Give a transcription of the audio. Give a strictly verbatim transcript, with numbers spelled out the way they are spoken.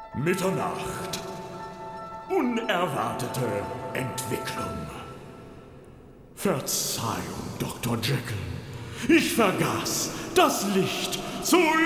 Mitternacht. Unerwartete Entwicklung. Verzeihung, Doktor Jekyll. Ich vergaß, das Licht zu